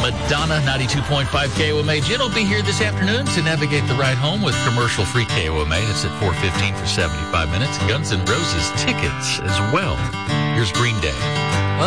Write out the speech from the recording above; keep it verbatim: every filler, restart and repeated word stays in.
Madonna, ninety-two point five K O M A. Jen will be here this afternoon to navigate the ride home with commercial-free K O M A. It's at four fifteen for seventy-five minutes. Guns N' Roses tickets as well. Here's Green Day.